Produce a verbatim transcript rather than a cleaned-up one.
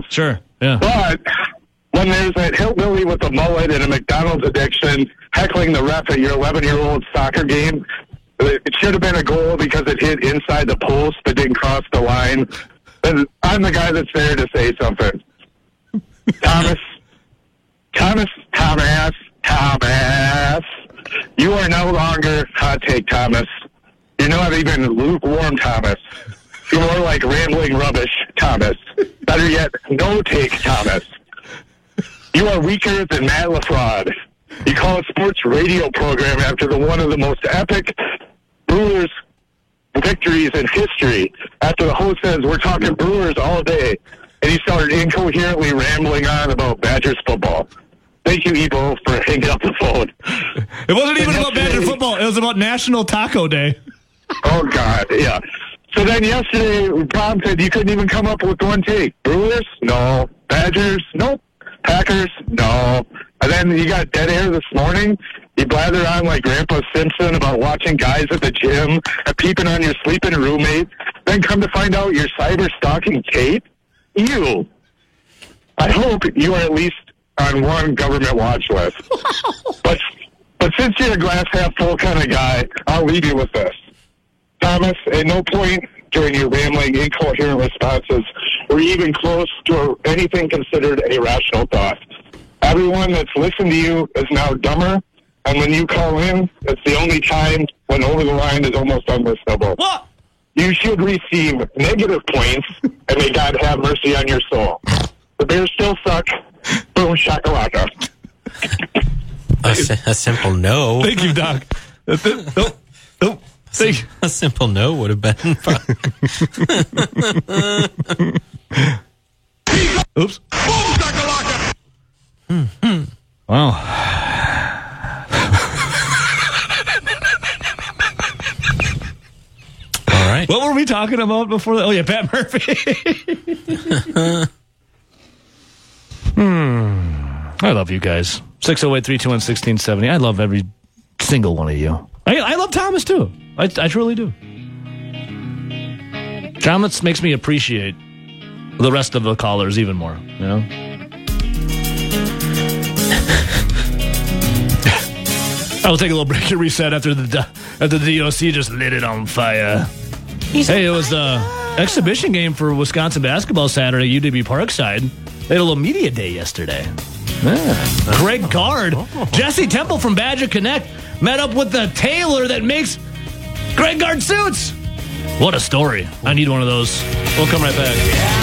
Sure, yeah. But when there's that hillbilly with a mullet and a McDonald's addiction heckling the ref at your eleven-year-old soccer game, it should have been a goal because it hit inside the post but didn't cross the line. And I'm the guy that's there to say something. Thomas, Thomas, Thomas, Thomas, you are no longer hot take Thomas. You're not even lukewarm Thomas. You're more like rambling rubbish Thomas. Better yet, no take Thomas. You are weaker than Matt LaFraud. You call a sports radio program after the one of the most epic Brewers victories in history. After the host says, we're talking Brewers all day. And he started incoherently rambling on about Badgers football. Thank you, Ebo, for hanging up the phone. It wasn't even about Badger football. It was about National Taco Day. Oh, God, yeah. So then yesterday, Bob said you couldn't even come up with one take. Brewers? No. Badgers? Nope. Packers? No. And then you got dead air this morning. You blather on like Grandpa Simpson about watching guys at the gym and peeping on your sleeping roommate. Then come to find out you're cyber stalking Kate? Ew. I hope you are at least on one government watch list. but, but since you're a glass half full kind of guy, I'll leave you with this. Thomas, at no point during your rambling, incoherent responses were you even close to anything considered a rational thought. Everyone that's listened to you is now dumber, and when you call in, it's the only time when over the line is almost unlistenable. What? You should receive negative points, and may God have mercy on your soul. The Bears still suck. Boom, shakalaka. A, a simple no. Thank you, Doc. Oh, oh. A, a simple no would have been fun. Oops. Mm-hmm. Wow. All right. What were we talking about before that? Oh, yeah, Pat Murphy. hmm. I love you guys. six oh eight, three two one, one six seven oh. I love every single one of you. I, I love Thomas, too. I, I truly do. Thomas makes me appreciate the rest of the callers even more, you know? I'll take a little break to reset after the after the D O C just lit it on fire. He's hey, it was the exhibition game for Wisconsin basketball Saturday, U W Parkside. They had a little media day yesterday. Yeah. Craig Card, Jesse Temple from Badger Connect met up with the tailor that makes Greg Gard suits. What a story. I need one of those. We'll come right back.